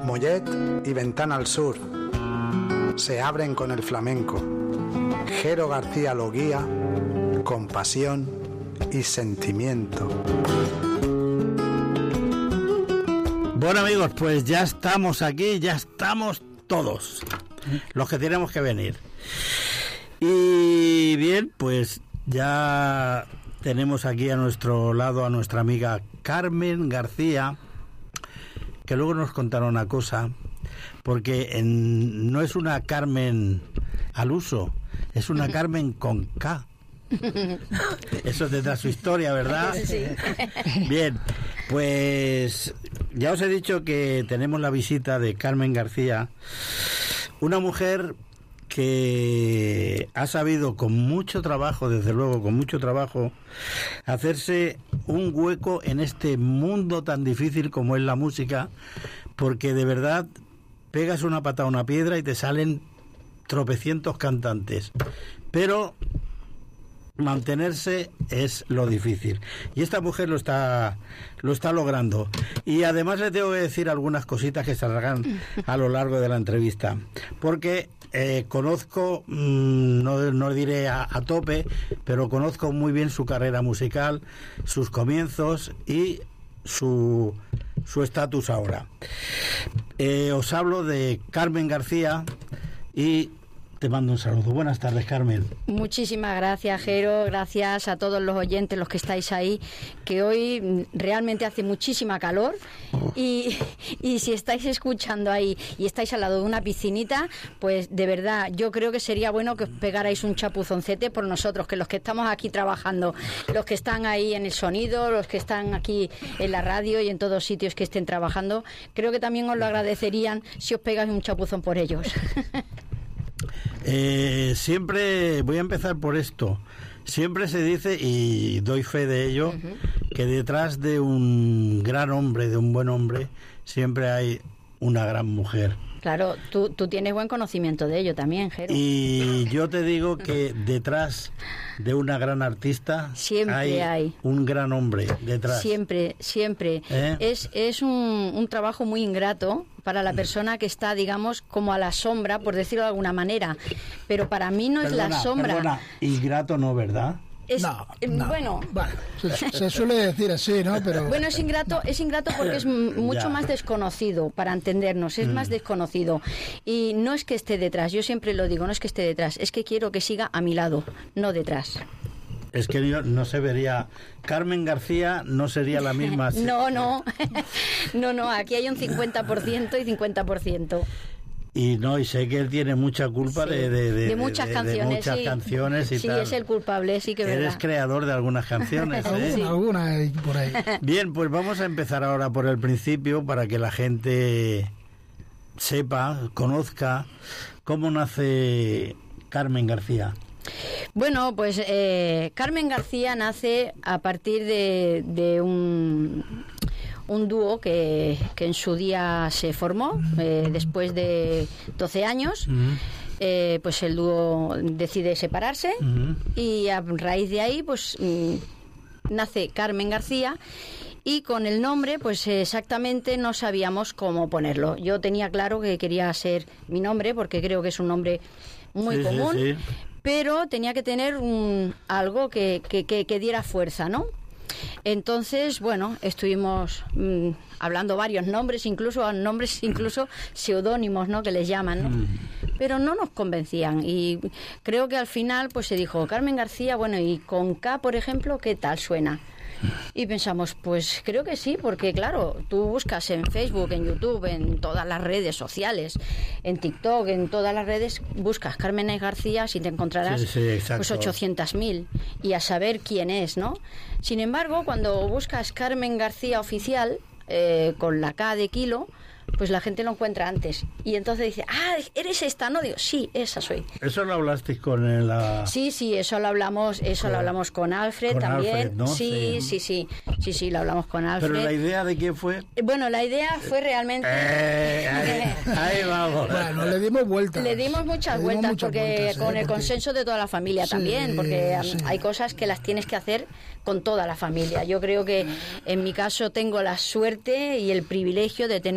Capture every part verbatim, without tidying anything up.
Mollet y Ventana al Sur se abren con el flamenco. Jero García lo guía con pasión y sentimiento. Bueno, amigos, pues ya estamos aquí, ya estamos todos los que tenemos que venir. Y bien, pues ya tenemos aquí a nuestro lado a nuestra amiga Carmen García, que luego nos contará una cosa, porque en, no es una Carmen al uso, es una Carmen con K. Eso tendrá su historia, ¿verdad? Sí. Bien, pues ya os he dicho que tenemos la visita de Carmen García, una mujer que ha sabido con mucho trabajo, desde luego con mucho trabajo, hacerse un hueco en este mundo tan difícil como es la música, porque de verdad pegas una patada a una piedra y te salen tropecientos cantantes, pero mantenerse es lo difícil, y esta mujer lo está lo está logrando. Y además le tengo que decir algunas cositas que saldrán a lo largo de la entrevista, porque eh, conozco, mmm, no, no diré a, a tope, pero conozco muy bien su carrera musical, sus comienzos y su su estatus ahora. Eh, os hablo de Carmen García y te mando un saludo. Buenas tardes, Carmen. Muchísimas gracias, Jero. Gracias a todos los oyentes, los que estáis ahí, que hoy realmente hace muchísima calor. Oh. Y, y si estáis escuchando ahí y estáis al lado de una piscinita, pues de verdad, yo creo que sería bueno que os pegarais un chapuzoncete por nosotros, que los que estamos aquí trabajando, los que están ahí en el sonido, los que están aquí en la radio y en todos sitios que estén trabajando, creo que también os lo agradecerían si os pegáis un chapuzón por ellos. Eh, siempre voy a empezar por esto. Siempre se dice, y doy fe de ello, uh-huh, que detrás de un gran hombre, de un buen hombre, siempre hay una gran mujer. Claro, tú, tú tienes buen conocimiento de ello también, Jero. Y yo te digo que detrás de una gran artista siempre hay, hay un gran hombre detrás. Siempre, siempre. ¿Eh? Es, es un, un trabajo muy ingrato para la persona que está, digamos, como a la sombra, por decirlo de alguna manera. Pero para mí no perdona, es la sombra. Perdona, ingrato no, ¿verdad? Es, no, eh, no. Bueno, bueno se, se suele decir así, ¿no? Pero bueno, es ingrato, es ingrato porque es mucho más desconocido, para entendernos, es mm. más desconocido. Y no es que esté detrás, yo siempre lo digo, no es que esté detrás, es que quiero que siga a mi lado, no detrás. Es que yo no se vería, Carmen García no sería la misma. no, no, no, no, aquí hay un cincuenta por ciento y cincuenta por ciento. Y no, y sé que él tiene mucha culpa sí, de, de, de, de muchas de, canciones, de muchas sí. canciones y sí, tal. Sí, es el culpable, sí que Eres verdad. creador de algunas canciones, ¿eh? Sí. Alguna por ahí. Bien, pues vamos a empezar ahora por el principio para que la gente sepa, conozca cómo nace Carmen García. Bueno, pues eh, Carmen García nace a partir de, de un... un dúo que, que en su día se formó eh, después de doce años. Uh-huh. eh, pues el dúo decide separarse. Uh-huh. Y a raíz de ahí pues mm, nace Carmen García, y con el nombre pues exactamente no sabíamos cómo ponerlo. Yo tenía claro que quería ser mi nombre porque creo que es un nombre muy sí, común, sí, sí. pero tenía que tener un, algo que, que, que, que diera fuerza, ¿no? Entonces, bueno, estuvimos mmm, hablando varios nombres, incluso nombres, incluso seudónimos, ¿no?, que les llaman, ¿no? Mm. Pero no nos convencían, y creo que al final pues se dijo Carmen García, bueno, y con K, por ejemplo, ¿qué tal suena? Y pensamos, pues creo que sí, porque claro, tú buscas en Facebook, en YouTube, en todas las redes sociales, en TikTok, en todas las redes, buscas Carmen García, si te encontrarás sí, sí, pues ochocientos mil, y a saber quién es, ¿no? Sin embargo, cuando buscas Carmen García oficial, eh, con la K de kilo, pues la gente lo encuentra antes, y entonces dice, ah, ¿eres esta? No, digo, sí, esa soy. ¿Eso lo hablasteis con la...? Sí, sí, eso lo hablamos, eso con, lo hablamos con Alfred con también. Alfred, ¿no? Sí, sí, sí, sí, sí, sí, lo hablamos con Alfred. ¿Pero la idea de quién fue? Bueno, la idea fue realmente... Eh, ahí, ahí vamos. Bueno, le dimos vueltas. Le dimos muchas le dimos vueltas, muchas porque vueltas, con ¿eh? el porque... consenso de toda la familia sí, también, porque sí. hay cosas que las tienes que hacer con toda la familia. Yo creo que en mi caso tengo la suerte y el privilegio de tener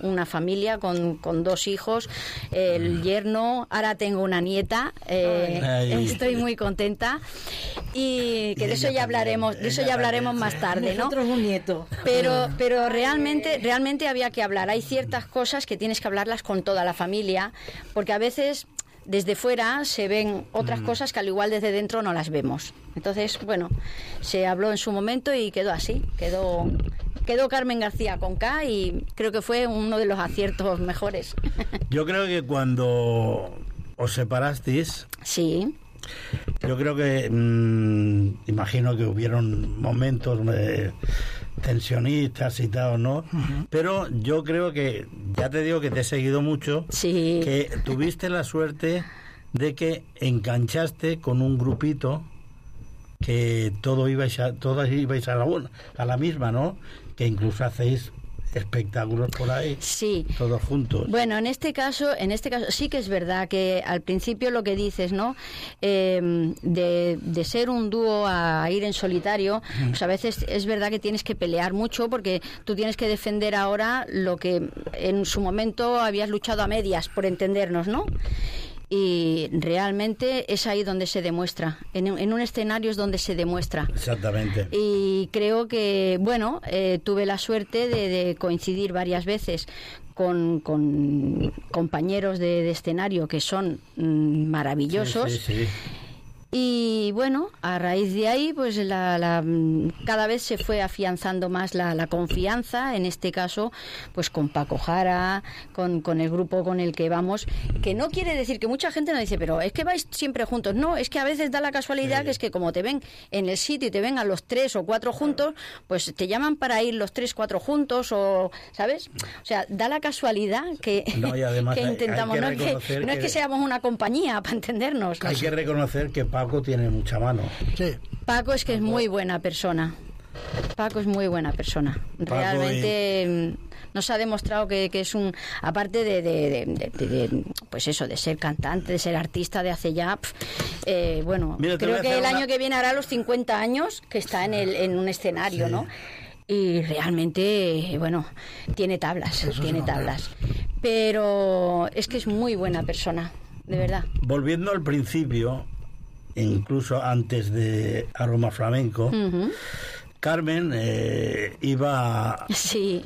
una familia con, con dos hijos, el yerno, ahora tengo una nieta, eh, Ay. estoy muy contenta y que Y de eso ella ya hablaremos, también, de eso ella ya hablaremos también, más sí. tarde, ¿no? Nosotros un nieto. Pero, pero realmente, realmente había que hablar. Hay ciertas cosas que tienes que hablarlas con toda la familia, porque a veces desde fuera se ven otras Mm. cosas que al igual desde dentro no las vemos. Entonces, bueno, se habló en su momento y quedó así, quedó quedó Carmen García con K y creo que fue uno de los aciertos mejores. Yo creo que cuando os separasteis, Sí, yo creo que mmm, imagino que hubieron momentos eh, tensionistas y tal, ¿no? Uh-huh. Pero yo creo que, ya te digo que te he seguido mucho, sí. que tuviste la suerte de que enganchaste con un grupito que todo ibais a, todas ibais a la, a la misma, ¿no? Que incluso hacéis espectáculos por ahí, sí, todos juntos. Bueno, en este caso, en este caso sí que es verdad que al principio lo que dices, ¿no? Eh, de, de ser un dúo a ir en solitario, pues a veces es verdad que tienes que pelear mucho porque tú tienes que defender ahora lo que en su momento habías luchado a medias, por entendernos, ¿no? Y realmente es ahí donde se demuestra, en, en un escenario es donde se demuestra. Exactamente. Y creo que, bueno, eh, tuve la suerte de, de coincidir varias veces con, con compañeros de, de escenario que son mmm, maravillosos. Sí, sí, sí. Y bueno, a raíz de ahí, pues la, la, cada vez se fue afianzando más la, la confianza, en este caso, pues con Paco Jara, con, con el grupo con el que vamos, que no quiere decir que mucha gente nos dice, pero es que vais siempre juntos. No, es que a veces da la casualidad sí. que es que como te ven en el sitio y te ven a los tres o cuatro juntos, pues te llaman para ir los tres, cuatro juntos, o ¿sabes? O sea, da la casualidad que, no, y además que hay, intentamos, hay que no, es que, no que, es que seamos una compañía, para entendernos. Hay que reconocer que Paco tiene mucha mano. Sí. Paco es que es muy buena persona. Paco es muy buena persona. Paco Realmente y... nos ha demostrado que, que es un... Aparte de, de, de, de, de, pues eso, de ser cantante, de ser artista de hace ya... Pf, eh, bueno, Mira, creo que el una... año que viene hará los cincuenta años que está en, el, en un escenario, sí. ¿no? Y realmente, bueno, tiene tablas, Eso tiene tablas. Pero es que es muy buena persona, de verdad. Volviendo al principio, incluso antes de Aroma Flamenco, uh-huh. Carmen eh, iba sí.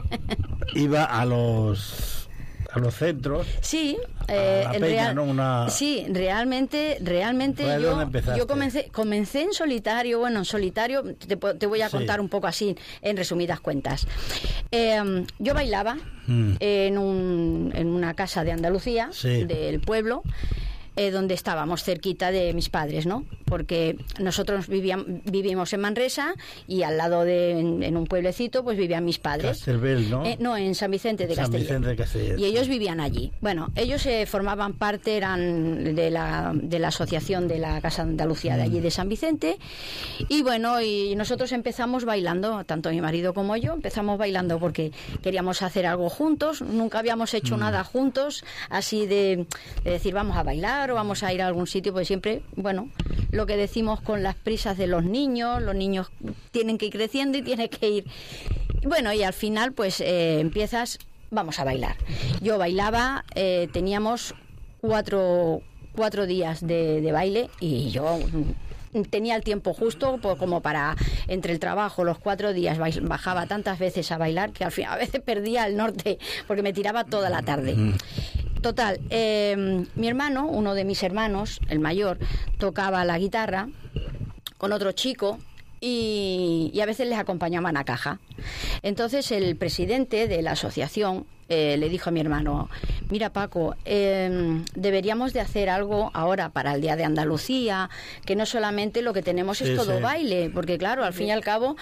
iba a los a los centros. Sí, eh, a la el peña, real, ¿no? Una... sí, realmente, realmente yo, yo comencé, comencé en solitario, bueno, en solitario, te, te voy a sí. contar un poco así, en resumidas cuentas. Eh, yo bailaba mm. en, un, en una casa de Andalucía, sí. del pueblo, eh, donde estábamos cerquita de mis padres, ¿no? Porque nosotros vivíamos, vivimos en Manresa y al lado de, en, en un pueblecito, pues vivían mis padres. Castelbel, ¿no? Eh, no, en San Vicente de San Castellet. Vicente de Castellet. Y ellos vivían allí. Bueno, ellos eh, formaban parte, eran de la, de la asociación de la Casa de Andalucía de allí de San Vicente. Y bueno, y nosotros empezamos bailando, tanto mi marido como yo, empezamos bailando porque queríamos hacer algo juntos. Nunca habíamos hecho mm. nada juntos, así de, de decir, vamos a bailar o vamos a ir a algún sitio, pues siempre, bueno, lo que decimos con las prisas de los niños, los niños tienen que ir creciendo y tienen que ir... Bueno, y al final, pues eh, empiezas, vamos a bailar. Yo bailaba, eh, teníamos cuatro, cuatro días de, de baile y yo... tenía el tiempo justo por, como para entre el trabajo, los cuatro días bajaba tantas veces a bailar que al final a veces perdía el norte porque me tiraba toda la tarde. Total, eh, mi hermano, uno de mis hermanos, el mayor, tocaba la guitarra con otro chico y, y a veces les acompañaban a caja. Entonces el presidente de la asociación eh, le dijo a mi hermano, mira Paco, eh, deberíamos de hacer algo ahora para el Día de Andalucía, que no solamente lo que tenemos sí, es todo sí. baile, porque claro, al fin y al cabo,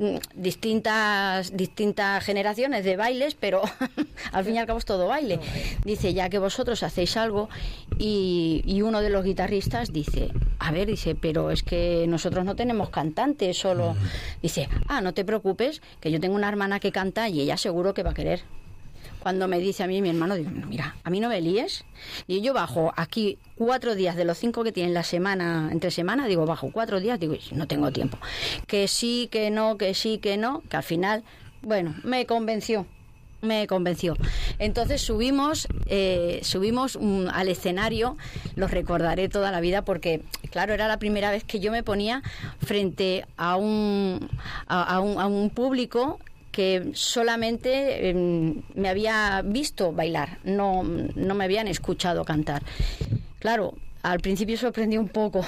distintas, distintas generaciones de bailes, pero al fin y al cabo es todo baile. Dice, ya que vosotros hacéis algo, y, y uno de los guitarristas dice, a ver, dice, pero es que nosotros no tenemos cantantes, solo... Dice, ah, no te preocupes, que yo tengo una hermana que canta y ella seguro que va a querer. Cuando me dice a mí mi hermano, digo, mira, a mí no me líes. Y yo bajo aquí cuatro días de los cinco que tienen la semana, entre semana, digo, bajo cuatro días, digo, no tengo tiempo. Que sí, que no, que sí, que no, que al final, bueno, me convenció. me convenció. Entonces subimos, eh, subimos um, al escenario, los recordaré toda la vida porque, claro, era la primera vez que yo me ponía frente a un, a, a un, a un público que solamente eh, me había visto bailar, no, no me habían escuchado cantar. Claro, al principio sorprendió un poco,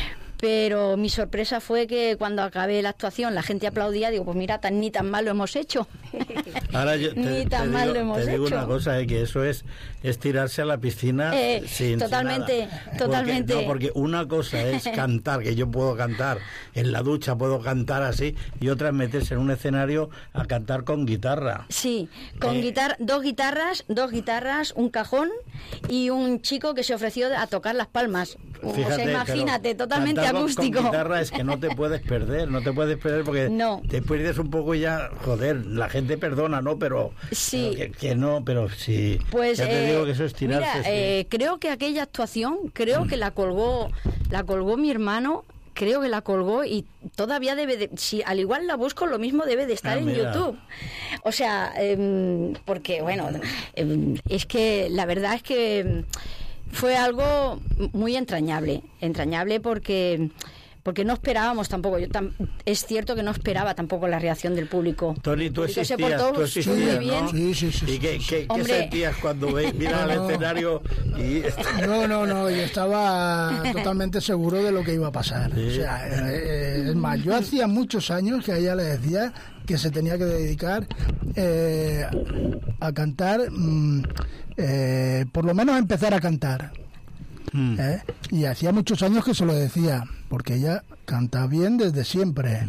pero mi sorpresa fue que cuando acabé la actuación la gente aplaudía. Digo, pues mira, tan ni tan mal lo hemos hecho. Ahora yo te, ni tan te mal digo, lo hemos te digo hecho. una cosa, eh, que eso es, es tirarse a la piscina Eh, sin, totalmente, sin nada. totalmente. Porque, no, porque una cosa es cantar, que yo puedo cantar en la ducha, puedo cantar así, y otra es meterse en un escenario a cantar con guitarra. Sí, con Eh. guitar dos guitarras, dos guitarras, un cajón y un chico que se ofreció a tocar las palmas. Fíjate, o sea, imagínate, pero totalmente cantar con- acústico. Con guitarra es que no te puedes perder, no te puedes perder porque No. te pierdes un poco y ya, joder, la gente perdona, ¿no? Pero, Sí. pero que, que no, pero sí. Pues ya te eh, digo que eso es tirarse. mira, sí. eh, creo que aquella actuación, creo que la colgó, la colgó mi hermano. Creo que la colgó y todavía debe de, si al igual la busco, lo mismo debe de estar Ah, en mira. YouTube. O sea, em, porque bueno, em, es que la verdad es que em, fue algo muy entrañable, entrañable porque porque no esperábamos tampoco, yo tam- es cierto que no esperaba tampoco la reacción del público. Tony, tú El público se existías, portó tú existías, muy ¿no? bien. Sí, sí, sí. ¿Y qué, qué- qué Hombre. sentías cuando ve- miras al No. escenario y No, no, no, yo estaba totalmente seguro de lo que iba a pasar. Sí. O sea, eh, es más, yo hacía muchos años que a ella le decía que se tenía que dedicar eh, a cantar, mm, eh, por lo menos a empezar a cantar. Mm. ¿eh? Y hacía muchos años que se lo decía, porque ella canta bien desde siempre.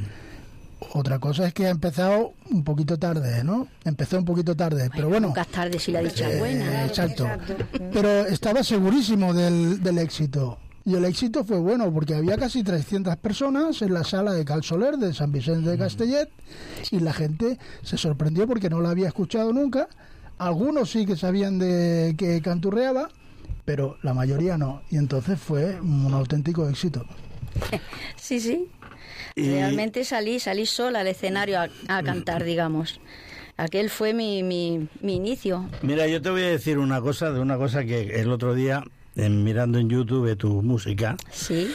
Otra cosa es que ha empezado un poquito tarde, ¿no? Empezó un poquito tarde, pero bueno. Nunca es tarde si la dicha es Eh, buena. exacto. Pero estaba segurísimo del, del éxito. Y el éxito fue bueno, porque había casi trescientas personas en la sala de Cal Soler de San Vicente de Castellet, y la gente se sorprendió porque no la había escuchado nunca. Algunos sí que sabían de que canturreaba, pero la mayoría no. Y entonces fue un auténtico éxito. Sí, sí. Y- Realmente salí, salí sola al escenario a, a cantar, digamos. Aquel fue mi, mi, mi inicio. Mira, yo te voy a decir una cosa, de una cosa que el otro día, en, mirando en YouTube tu música, Sí.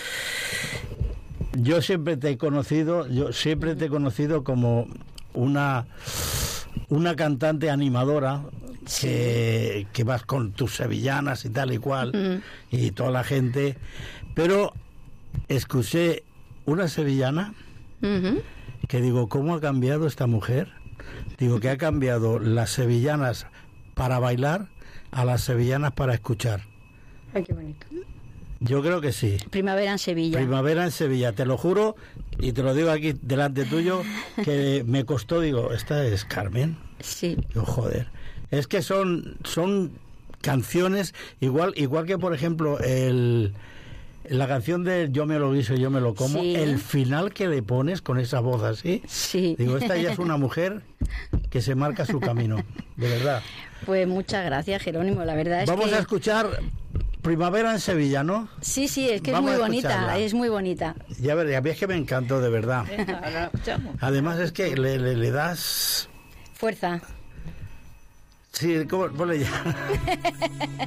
yo siempre te he conocido, yo siempre te he conocido como una una cantante animadora que, que vas con tus sevillanas y tal y cual, Mm. y toda la gente, pero escuché una sevillana Ujú. que digo, ¿cómo ha cambiado esta mujer? Digo, que ha cambiado las sevillanas para bailar a las sevillanas para escuchar. Ay, qué bonito. Yo creo que sí. Primavera en Sevilla. Primavera en Sevilla, te lo juro, y te lo digo aquí delante tuyo, que me costó, digo, esta es Carmen. Sí. Yo, joder. Es que son, son canciones, igual, igual que por ejemplo el la canción de Yo me lo guiso, yo me lo como, Sí. el final que le pones con esa voz así, Sí. digo, esta ya es una mujer que se marca su camino, de verdad. Pues muchas gracias, Jerónimo. La verdad es Vamos que... a escuchar Primavera en Sevilla, ¿no? Sí, sí, es que Vamos es a muy bonita, escucharla. es muy bonita. Ya ves, ya ves que me encantó, de verdad. Además es que le, le, le das... Fuerza. Sí, ¿cómo? Ponle ya.